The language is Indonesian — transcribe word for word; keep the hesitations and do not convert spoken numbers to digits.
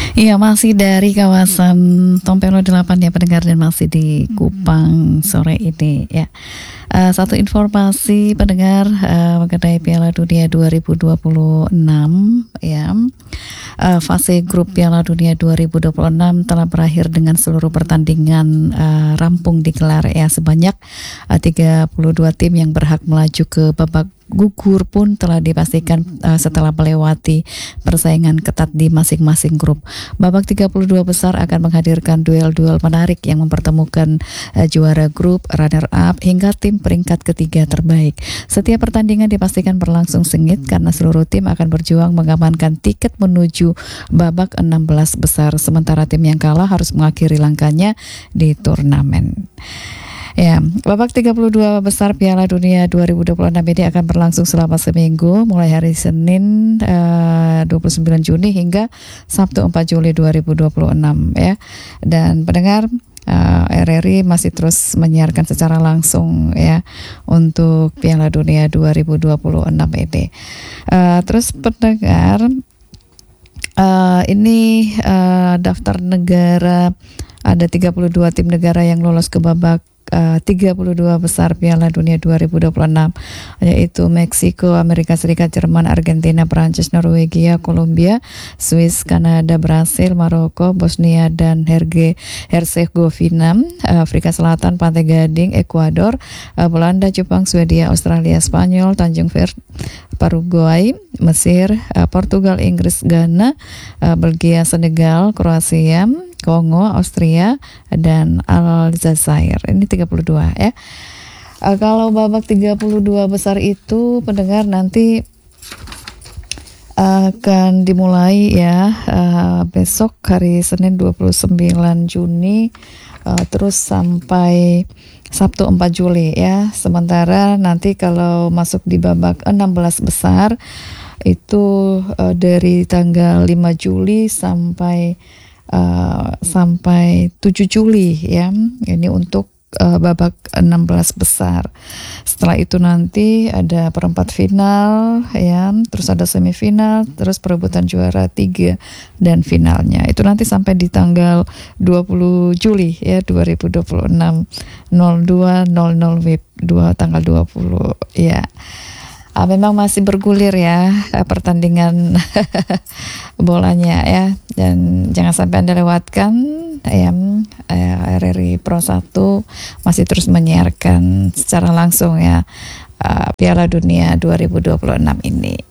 Iya, masih dari kawasan Tompelo delapan ya pendengar, dan masih di Kupang sore ini ya. Uh, satu informasi pendengar uh, mengenai Piala Dunia dua ribu dua puluh enam ya. Uh, fase grup Piala Dunia dua ribu dua puluh enam telah berakhir dengan seluruh pertandingan uh, rampung digelar ya. Sebanyak uh, tiga puluh dua tim yang berhak melaju ke babak gugur pun telah dipastikan uh, setelah melewati persaingan ketat di masing-masing grup. Babak tiga puluh dua besar akan menghadirkan duel-duel menarik yang mempertemukan uh, juara grup, runner up hingga tim peringkat ketiga terbaik. Setiap pertandingan dipastikan berlangsung sengit karena seluruh tim akan berjuang mengamankan tiket menuju babak enam belas besar, sementara tim yang kalah harus mengakhiri langkahnya di turnamen. Ya, babak tiga puluh dua besar Piala Dunia dua ribu dua puluh enam ini akan berlangsung selama seminggu, mulai hari Senin uh, dua puluh sembilan Juni hingga Sabtu empat Juli dua ribu dua puluh enam ya. Dan pendengar, uh, R R I masih terus menyiarkan secara langsung ya untuk Piala Dunia dua ribu dua puluh enam ini. Uh, terus pendengar, uh, ini uh, daftar negara, ada tiga puluh dua tim negara yang lolos ke babak Uh, tiga puluh dua besar Piala Dunia dua ribu dua puluh enam, yaitu Meksiko, Amerika Serikat, Jerman, Argentina, Prancis, Norwegia, Kolombia, Swiss, Kanada, Brasil, Maroko, Bosnia dan Herge, Herzegovina, uh, Afrika Selatan, Pantai Gading, Ekuador, uh, Belanda, Jepang, Swedia, Australia, Spanyol, Tanjung Verde, Paraguay, Mesir, uh, Portugal, Inggris, Ghana, uh, Belgia, Senegal, Kroasia, Kongo, Austria, dan Aljazair. Ini tiga puluh dua ya. Uh, kalau babak tiga puluh dua besar itu pendengar nanti akan dimulai ya uh, besok hari Senin dua puluh sembilan Juni uh, terus sampai Sabtu empat Juli ya. Sementara nanti kalau masuk di babak enam belas besar itu uh, dari tanggal lima Juli sampai Uh, sampai tujuh Juli ya. Ini untuk uh, babak enam belas besar. Setelah itu nanti ada perempat final ya, terus ada semifinal, terus perebutan juara tiga dan finalnya. Itu nanti sampai di tanggal dua puluh Juli ya dua ribu dua puluh enam, nol dua nol nol W I B dua tanggal dua puluh ya. Uh, memang masih bergulir ya uh, pertandingan bolanya ya, dan jangan sampai Anda lewatkan ya. uh, R R I Pro satu masih terus menyiarkan secara langsung ya uh, Piala Dunia dua ribu dua puluh enam ini.